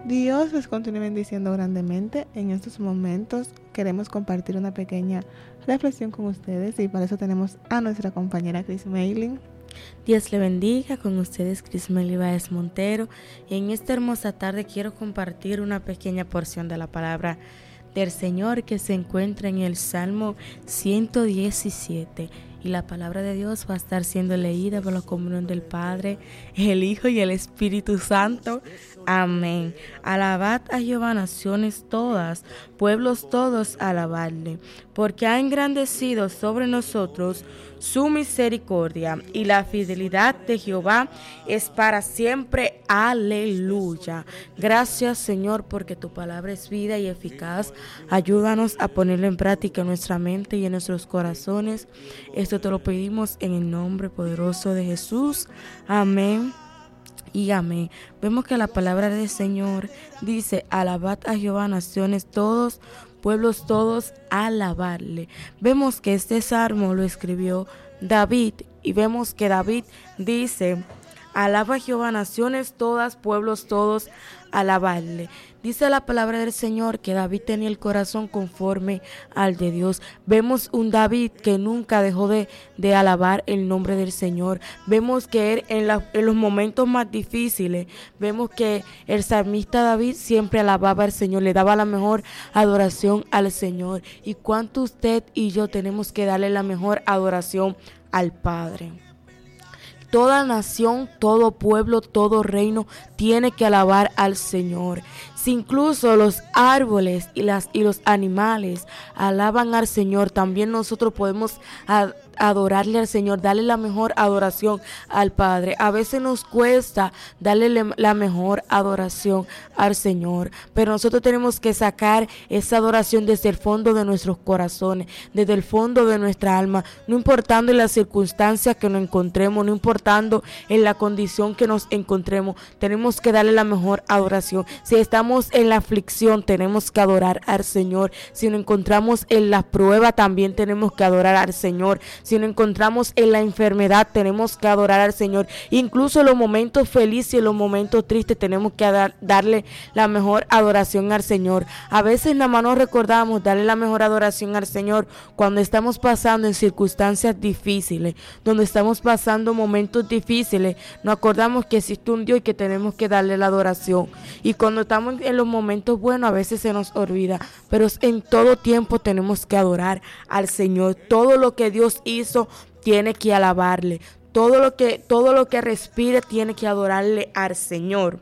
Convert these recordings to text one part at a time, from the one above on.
Dios les continúe bendiciendo grandemente. En estos momentos queremos compartir una pequeña reflexión con ustedes y para eso tenemos a nuestra compañera Chris Maylin. Dios le bendiga, con ustedes Crismeli Báez Montero, y en esta hermosa tarde quiero compartir una pequeña porción de la palabra del Señor que se encuentra en el Salmo 117, y la palabra de Dios va a estar siendo leída por la comunión del Padre, el Hijo y el Espíritu Santo. Amén. Alabad a Jehová, naciones todas, pueblos todos, alabadle, porque ha engrandecido sobre nosotros su misericordia, y la fidelidad de Jehová es para siempre. Aleluya. Gracias, Señor, porque tu palabra es vida y eficaz. Ayúdanos a ponerlo en práctica en nuestra mente y en nuestros corazones. Esto te lo pedimos en el nombre poderoso de Jesús. Amén y amén. Vemos que la palabra del Señor dice: alabad a Jehová, naciones todos, pueblos todos, alabarle. Vemos que este salmo lo escribió David, y vemos que David dice: alaba a Jehová, naciones todas, pueblos todos, alabarle. Dice la palabra del Señor que David tenía el corazón conforme al de Dios. Vemos un David que nunca dejó de alabar el nombre del Señor. Vemos que él en los momentos más difíciles, vemos que el salmista David siempre alababa al Señor, le daba la mejor adoración al Señor. ¿Y cuánto usted y yo tenemos que darle la mejor adoración al Padre? Toda nación, todo pueblo, todo reino tiene que alabar al Señor. Si incluso los árboles y los animales alaban al Señor, también nosotros podemos adorarle al Señor, darle la mejor adoración al Padre. A veces nos cuesta darle la mejor adoración al Señor, pero nosotros tenemos que sacar esa adoración desde el fondo de nuestros corazones, desde el fondo de nuestra alma, no importando en las circunstancias que nos encontremos, no importando en la condición que nos encontremos, tenemos que darle la mejor adoración. Si estamos en la aflicción, tenemos que adorar al Señor. Si nos encontramos en la prueba, también tenemos que adorar al Señor. Si nos encontramos en la enfermedad, tenemos que adorar al Señor. Incluso en los momentos felices y en los momentos tristes tenemos que darle la mejor adoración al Señor. A veces nada más nos recordamos darle la mejor adoración al Señor cuando estamos pasando en circunstancias difíciles, donde estamos pasando momentos difíciles. Nos acordamos que existe un Dios y que tenemos que darle la adoración. Y cuando estamos en los momentos buenos, a veces se nos olvida, pero en todo tiempo tenemos que adorar al Señor. Todo lo que Dios hizo tiene que alabarle. Todo lo que respire tiene que adorarle al Señor.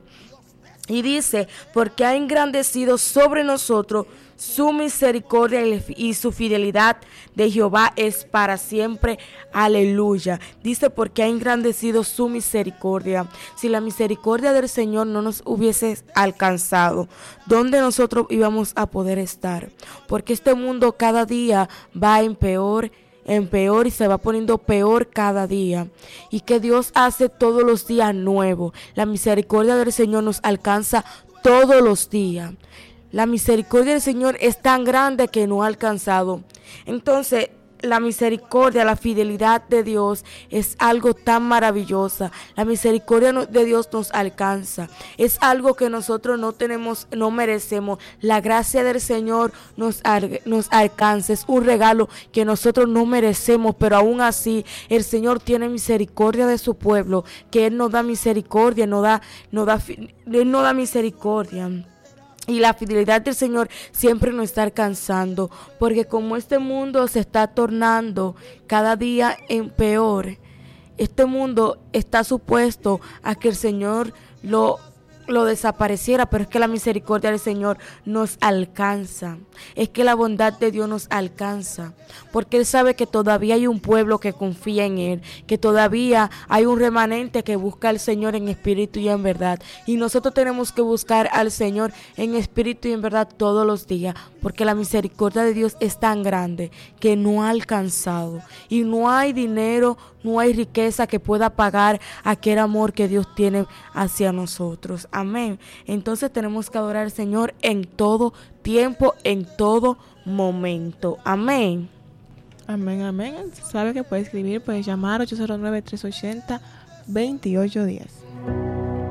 Y dice: porque ha engrandecido sobre nosotros su misericordia y su fidelidad de Jehová es para siempre. Aleluya. Dice: porque ha engrandecido su misericordia. Si la misericordia del Señor no nos hubiese alcanzado, ¿dónde nosotros íbamos a poder estar? Porque este mundo cada día va en peor y se va poniendo peor cada día, y que Dios hace todos los días nuevo. La misericordia del Señor nos alcanza todos los días. La misericordia del Señor es tan grande que no ha alcanzado. Entonces, la misericordia, la fidelidad de Dios es algo tan maravillosa. La misericordia de Dios nos alcanza. Es algo que nosotros no tenemos, no merecemos. La gracia del Señor nos alcanza. Es un regalo que nosotros no merecemos, pero aún así el Señor tiene misericordia de su pueblo, que Él nos da misericordia, Él nos da misericordia. Y la fidelidad del Señor siempre nos está alcanzando, porque como este mundo se está tornando cada día en peor, este mundo está supuesto a que el Señor lo desapareciera, pero es que la misericordia del Señor nos alcanza, es que la bondad de Dios nos alcanza, porque Él sabe que todavía hay un pueblo que confía en Él, que todavía hay un remanente que busca al Señor en espíritu y en verdad, y nosotros tenemos que buscar al Señor en espíritu y en verdad todos los días, porque la misericordia de Dios es tan grande que no ha alcanzado, y no hay dinero, no hay riqueza que pueda pagar aquel amor que Dios tiene hacia nosotros. Amén. Entonces tenemos que adorar al Señor en todo tiempo, en todo momento. Amén. Amén, amén. Sabe que puede escribir, puede llamar 809-380-2810.